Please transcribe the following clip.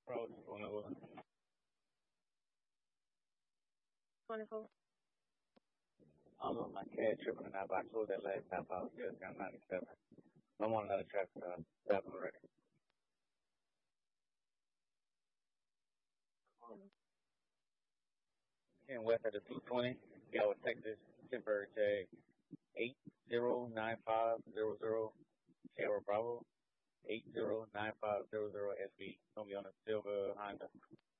Bro, just going over. 24. I'm on my cat tripping out, but I told that last time I was just got 97. I'm on another track, 7 already. And west of the 220, Gallup, Texas, temporary tag 809500, Sierra Bravo, 809500 SB. Gonna be on a silver Honda.